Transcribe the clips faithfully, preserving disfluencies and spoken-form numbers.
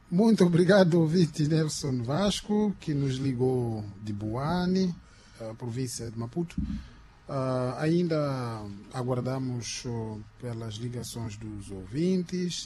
Muito obrigado, ouvinte Nelson Vasco, que nos ligou de Boane, a província de Maputo. Uh, ainda aguardamos uh, pelas ligações dos ouvintes.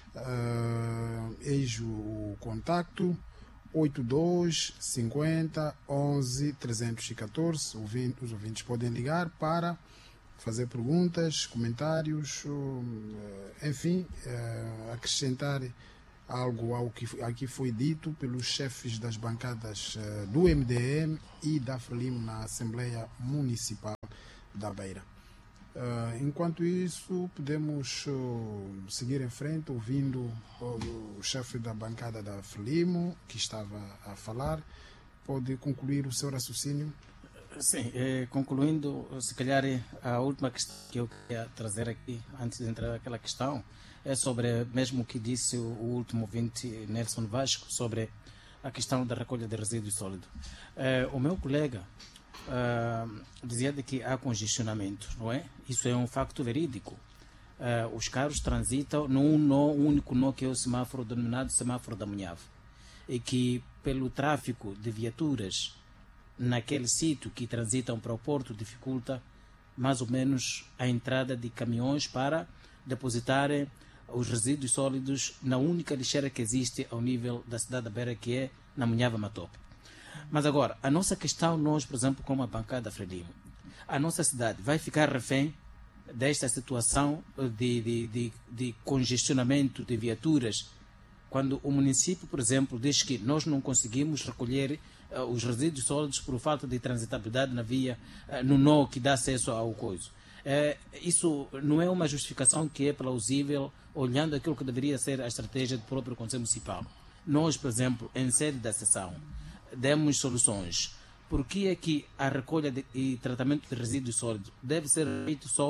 Uh, eis o contacto oito dois cinquenta onze trezentos e catorze. Os ouvintes podem ligar para fazer perguntas, comentários, uh, enfim, uh, acrescentar algo ao que aqui foi dito pelos chefes das bancadas uh, do M D M e da Frelimo na Assembleia Municipal da Beira. Uh, enquanto isso, podemos uh, seguir em frente ouvindo uh, o chefe da bancada da Frelimo, que estava a falar. Pode concluir o seu raciocínio? Sim, eh, concluindo, se calhar a última questão que eu queria trazer aqui, antes de entrar naquela questão, é sobre mesmo o que disse o, o último ouvinte, Nelson Vasco, sobre a questão da recolha de resíduos sólidos. Eh, o meu colega Uh, dizia de que há congestionamento, não é? Isso é um facto verídico. Uh, os carros transitam num nó, único nó, que é o semáforo denominado semáforo da Munhave, e que pelo tráfico de viaturas naquele sítio que transitam para o porto dificulta mais ou menos a entrada de caminhões para depositarem os resíduos sólidos na única lixeira que existe ao nível da cidade da Beira, que é na Munhave Matope. Mas agora, a nossa questão, nós, por exemplo, como a bancada Frelimo, a nossa cidade vai ficar refém desta situação de, de, de, de congestionamento de viaturas, quando o município, por exemplo, diz que nós não conseguimos recolher uh, os resíduos sólidos por falta de transitabilidade na via, uh, no nó que dá acesso ao coiso. Uh, isso não é uma justificação que é plausível, olhando aquilo que deveria ser a estratégia do próprio Conselho Municipal. Nós, por exemplo, em sede da sessão, demos soluções. Por que é que a recolha de, e tratamento de resíduos sólidos deve ser feito só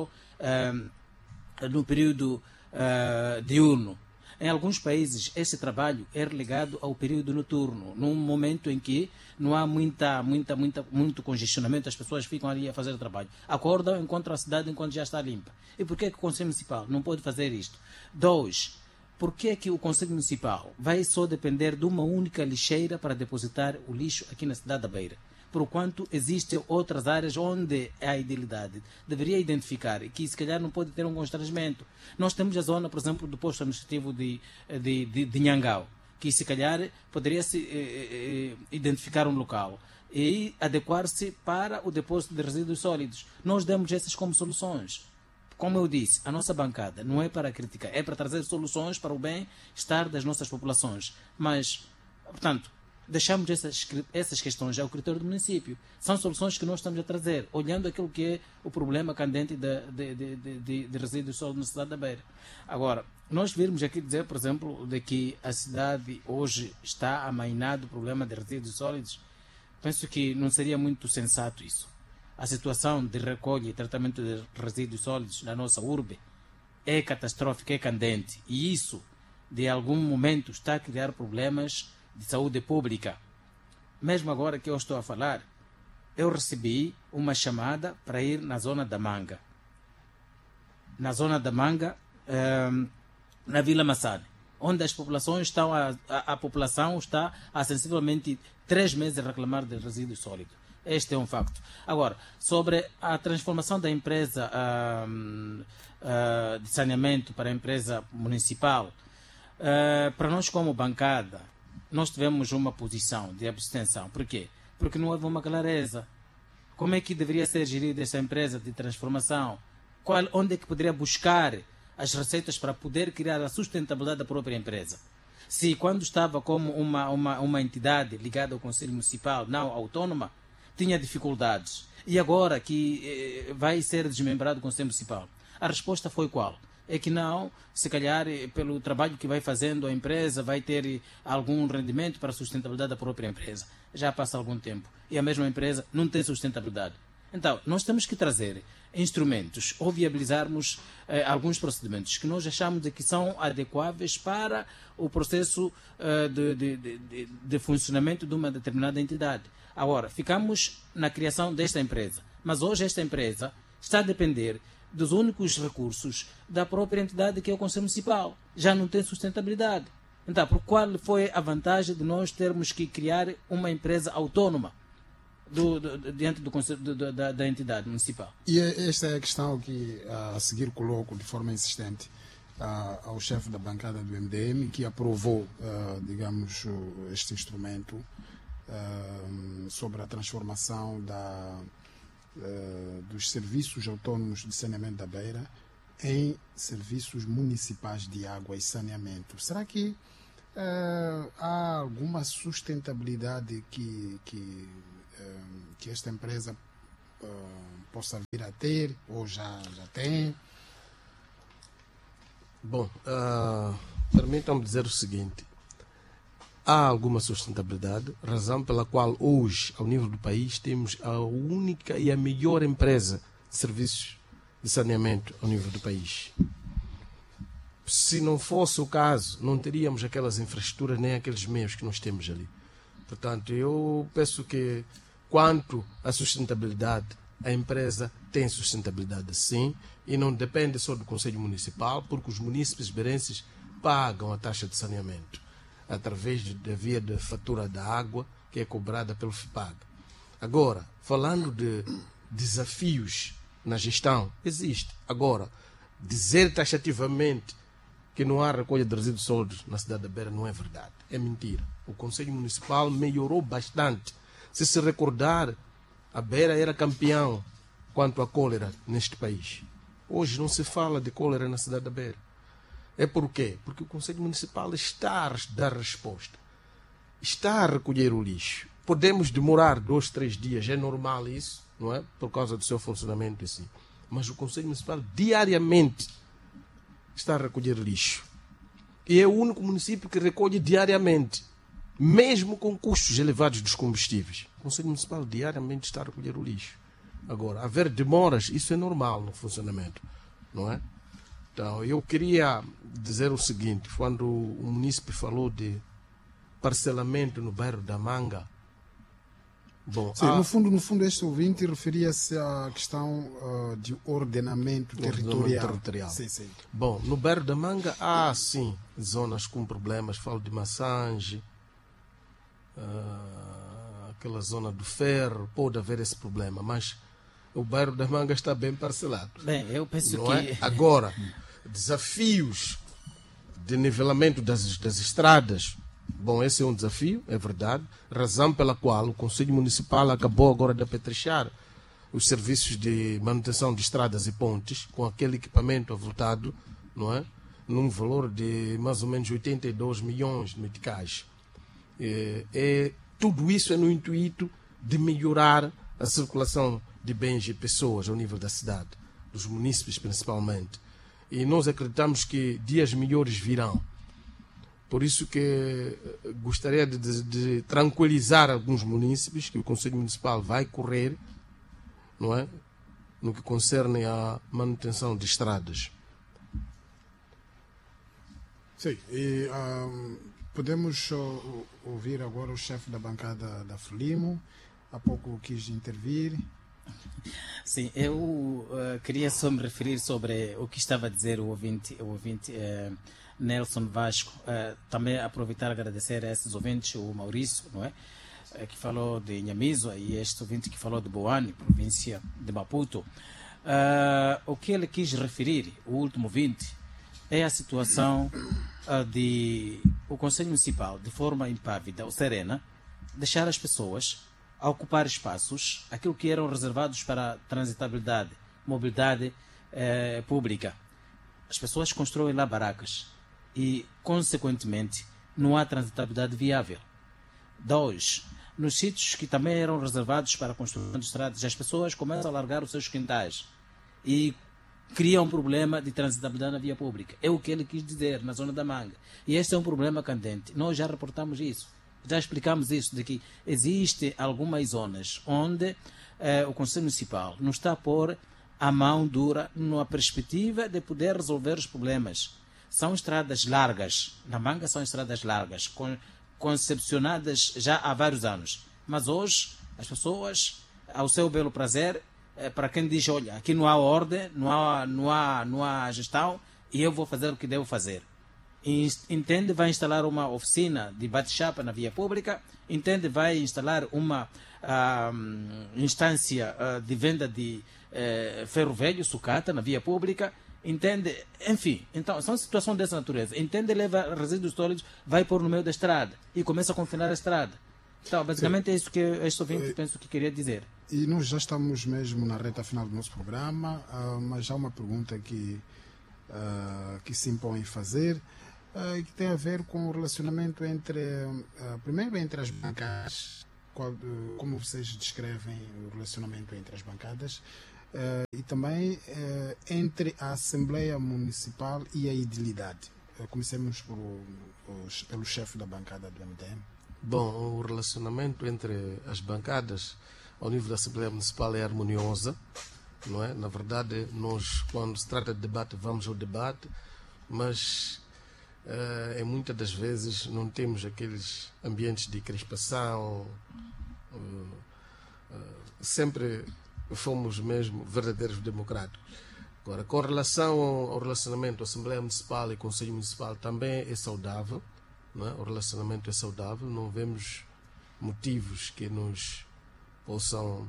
uh, no período uh, diurno? Em alguns países, esse trabalho é relegado ao período noturno, num momento em que não há muita, muita, muita, muito congestionamento, as pessoas ficam ali a fazer o trabalho. Acordam, encontram a cidade enquanto já está limpa. E por que é que o Conselho Municipal não pode fazer isto? Dois, por que é que o Conselho Municipal vai só depender de uma única lixeira para depositar o lixo aqui na cidade da Beira? Porquanto existem outras áreas onde há idealidade. Deveria identificar que se calhar não pode ter um constrangimento. Nós temos a zona, por exemplo, do posto administrativo de, de, de, de Nhangau, que se calhar poderia-se eh, eh, identificar um local e adequar-se para o depósito de resíduos sólidos. Nós demos essas como soluções. Como eu disse, a nossa bancada não é para criticar, é para trazer soluções para o bem-estar das nossas populações. Mas, portanto, deixamos essas, essas questões ao critério do município. São soluções que nós estamos a trazer, olhando aquilo que é o problema candente de, de, de, de, de resíduos sólidos na cidade da Beira. Agora, nós virmos aqui dizer, por exemplo, de que a cidade hoje está amainada do problema de resíduos sólidos, penso que não seria muito sensato isso. A situação de recolha e tratamento de resíduos sólidos na nossa urbe é catastrófica, é candente. E isso, de algum momento, está a criar problemas de saúde pública. Mesmo agora que eu estou a falar, eu recebi uma chamada para ir na zona da Manga. Na zona da Manga, um, na Vila Massane, onde as populações estão a, a, a população está há sensivelmente três meses a reclamar de resíduos sólidos. Este é um facto. Agora, sobre a transformação da empresa uh, uh, de saneamento para a empresa municipal, uh, para nós como bancada, nós tivemos uma posição de abstenção. Por quê? Porque não houve uma clareza. Como é que deveria ser gerida essa empresa de transformação? Qual, onde é que poderia buscar as receitas para poder criar a sustentabilidade da própria empresa? Se quando estava como uma, uma, uma entidade ligada ao Conselho Municipal, não autônoma, tinha dificuldades. E agora que eh, vai ser desmembrado o Conselho Municipal, a resposta foi qual? É que não, se calhar pelo trabalho que vai fazendo a empresa vai ter algum rendimento para a sustentabilidade da própria empresa. Já passa algum tempo e a mesma empresa não tem sustentabilidade. Então, nós temos que trazer instrumentos ou viabilizarmos eh, alguns procedimentos que nós achamos de que são adequáveis para o processo eh, de, de, de, de funcionamento de uma determinada entidade. Agora, ficamos na criação desta empresa, mas hoje esta empresa está a depender dos únicos recursos da própria entidade que é o Conselho Municipal. Já não tem sustentabilidade. Então, por qual foi a vantagem de nós termos que criar uma empresa autônoma do, do, do, diante do, do, do, da, da entidade municipal? E esta é a questão que a seguir coloco de forma insistente uh, ao chefe da bancada do M D M, que aprovou, uh, digamos, este instrumento uh, sobre a transformação da, uh, dos serviços autônomos de saneamento da Beira em serviços municipais de água e saneamento. Será que uh, há alguma sustentabilidade que, que, uh, que esta empresa uh, possa vir a ter, ou já, já tem? Bom, uh, permitam-me dizer o seguinte. Há alguma sustentabilidade, razão pela qual hoje, ao nível do país, temos a única e a melhor empresa de serviços de saneamento ao nível do país. Se não fosse o caso, não teríamos aquelas infraestruturas nem aqueles meios que nós temos ali. Portanto, eu penso que, quanto à sustentabilidade, a empresa tem sustentabilidade sim, e não depende só do Conselho Municipal, porque os munícipes beirenses pagam a taxa de saneamento através da via de fatura da água, que é cobrada pelo FIPAG. Agora, falando de desafios na gestão, existe. Agora, dizer taxativamente que não há recolha de resíduos sólidos na cidade da Beira não é verdade. É mentira. O Conselho Municipal melhorou bastante. Se se recordar, a Beira era campeão quanto à cólera neste país. Hoje não se fala de cólera na cidade da Beira. É por quê? Porque o Conselho Municipal está a dar resposta. Está a recolher o lixo. Podemos demorar dois, três dias, é normal isso, não é? Por causa do seu funcionamento assim. Mas o Conselho Municipal diariamente está a recolher lixo. E é o único município que recolhe diariamente, mesmo com custos elevados dos combustíveis. O Conselho Municipal diariamente está a recolher o lixo. Agora, haver demoras, isso é normal no funcionamento, não é? Então, eu queria dizer o seguinte, quando o munícipe falou de parcelamento no bairro da Manga. Bom, Sim, há... no, fundo, no fundo, este ouvinte referia-se à questão uh, de ordenamento territorial. territorial. Sim, sim. Bom, no bairro da Manga há, sim, zonas com problemas. Falo de Massange, uh, aquela zona do Ferro, pode haver esse problema, mas o bairro da Manga está bem parcelado. Bem, eu penso não que... É? Agora, desafios de nivelamento das, das estradas. Bom, esse é um desafio, é verdade, razão pela qual o Conselho Municipal acabou agora de apetrechar os serviços de manutenção de estradas e pontes com aquele equipamento avultado, não é? Num valor de mais ou menos oitenta e dois milhões de meticais. É, é, tudo isso é no intuito de melhorar a circulação de bens e pessoas ao nível da cidade, dos munícipes principalmente. E nós acreditamos que dias melhores virão. Por isso que gostaria de, de, de tranquilizar alguns munícipes que o Conselho Municipal vai correr, não é? No que concerne à manutenção de estradas. Sim, e um, podemos uh, ouvir agora o chefe da bancada da Frelimo. Há pouco quis intervir. Sim, eu uh, queria só me referir sobre o que estava a dizer o ouvinte, o ouvinte uh, Nelson Vasco. Uh, também aproveitar e agradecer a esses ouvintes, o Maurício, não é? Uh, que falou de Nhamizo, e este ouvinte que falou de Boane, província de Maputo. Uh, o que ele quis referir, o último ouvinte, é a situação uh, de o Conselho Municipal, de forma impávida ou serena, deixar as pessoas a ocupar espaços, aquilo que eram reservados para transitabilidade, mobilidade eh, pública. As pessoas constroem lá barracas e, consequentemente, não há transitabilidade viável. Dois, nos sítios que também eram reservados para a construção de estradas, as pessoas começam a largar os seus quintais e criam um problema de transitabilidade na via pública. É o que ele quis dizer na zona da Manga. E este é um problema candente. Nós já reportamos isso. Já explicamos isso, de que existem algumas zonas onde eh, o Conselho Municipal não está a pôr a mão dura na perspectiva de poder resolver os problemas. São estradas largas, na Manga são estradas largas, con concepcionadas já há vários anos. Mas hoje, as pessoas, ao seu belo prazer, eh, para quem diz, olha, aqui não há ordem, não há, não há, não há gestão, e eu vou fazer o que devo fazer. entende, vai instalar uma oficina de bate-chapa na via pública, entende, vai instalar uma uh, instância uh, de venda de uh, ferro velho, sucata, na via pública, entende, enfim, então são situações dessa natureza. Entende, leva resíduos sólidos, vai pôr no meio da estrada e começa a confinar a estrada. Então, basicamente é isso que este ouvinte penso que queria dizer. E nós já estamos mesmo na reta final do nosso programa, uh, mas há uma pergunta que, uh, que se impõe fazer, uh, que tem a ver com o relacionamento entre, uh, primeiro entre as bancadas, qual, uh, como vocês descrevem o relacionamento entre as bancadas, Uh, e também uh, entre a Assembleia Municipal e a Idilidade. Uh, comecemos por, uh, pelo chefe da bancada do M D M. Bom, o relacionamento entre as bancadas ao nível da Assembleia Municipal é harmoniosa, não é? Na verdade, nós, quando se trata de debate, vamos ao debate, mas uh, em muitas das vezes não temos aqueles ambientes de crispação, uh, uh, sempre fomos mesmo verdadeiros democratas. Agora, com relação ao relacionamento Assembleia Municipal e Conselho Municipal, também é saudável, não é? O relacionamento é saudável, não vemos motivos que nos possam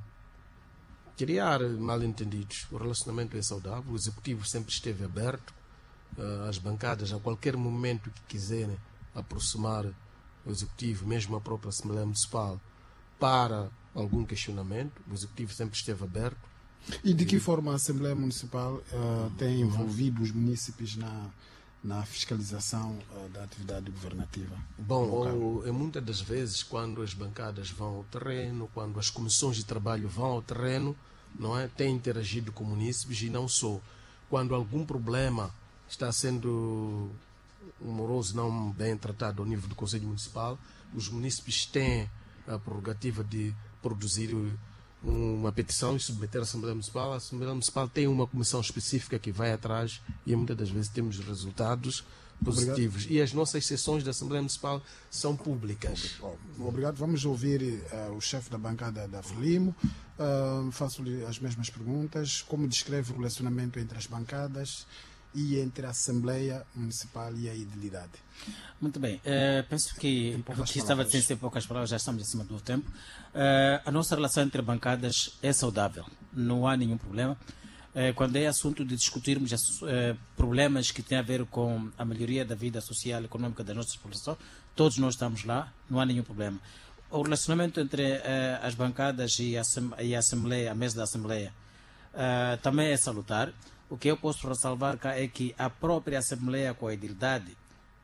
criar mal-entendidos. O relacionamento é saudável, o Executivo sempre esteve aberto, as bancadas a qualquer momento que quiserem aproximar o Executivo, mesmo a própria Assembleia Municipal, para algum questionamento, o Executivo sempre esteve aberto. E de que forma a Assembleia Municipal uh, tem envolvido os munícipes na, na fiscalização uh, da atividade governativa? Bom, ou, muitas das vezes, quando as bancadas vão ao terreno, quando as comissões de trabalho vão ao terreno, não é, têm interagido com munícipes, e não só. Quando algum problema está sendo moroso, não bem tratado ao nível do Conselho Municipal, os munícipes têm a prerrogativa de produzir uma petição e submeter à Assembleia Municipal. A Assembleia Municipal tem uma comissão específica que vai atrás e muitas das vezes temos resultados positivos. Obrigado. E as nossas sessões da Assembleia Municipal são públicas. Obrigado. Vamos ouvir uh, o chefe da bancada da Frelimo. Uh, Faço-lhe as mesmas perguntas. Como descreve o relacionamento entre as bancadas e entre a Assembleia Municipal e a Idilidade? Muito bem, uh, penso que aqui estava sem ser poucas palavras, já estamos acima do tempo. Uh, a nossa relação entre bancadas é saudável, não há nenhum problema. Uh, quando é assunto de discutirmos uh, problemas que têm a ver com a melhoria da vida social e econômica da nossa população, todos nós estamos lá, não há nenhum problema. O relacionamento entre uh, as bancadas e a, e a Assembleia, a mesa da Assembleia, uh, também é salutar. O que eu posso ressalvar cá é que a própria Assembleia com a Idilidade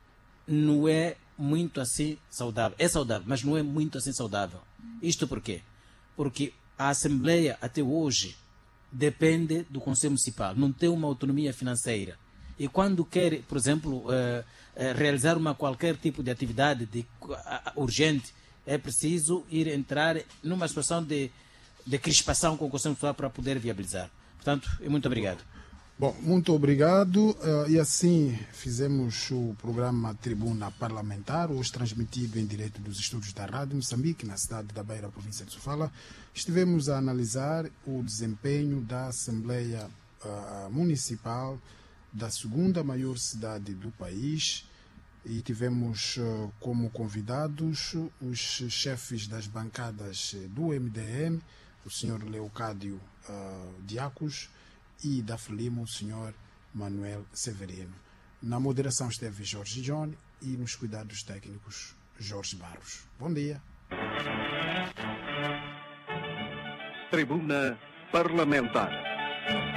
não é muito assim saudável. É saudável, mas não é muito assim saudável. Isto por quê? Porque a Assembleia, até hoje, depende do Conselho Municipal, não tem uma autonomia financeira. E quando quer, por exemplo, uh, uh, realizar uma qualquer tipo de atividade de, uh, urgente, é preciso ir entrar numa situação de, de crispação com o Conselho Municipal para poder viabilizar. Portanto, muito obrigado. Bom, muito obrigado. Uh, e assim fizemos o programa Tribuna Parlamentar, hoje transmitido em direto dos estúdios da Rádio Moçambique, na cidade da Beira, província de Sofala. Estivemos a analisar o desempenho da Assembleia uh, Municipal da segunda maior cidade do país e tivemos uh, como convidados os chefes das bancadas do M D M, o senhor Leocádio uh, Diacos, e da Frelimo, o senhor Manuel Severino. Na moderação esteve Jorge John e nos cuidados técnicos Jorge Barros. Bom dia. Tribuna Parlamentar.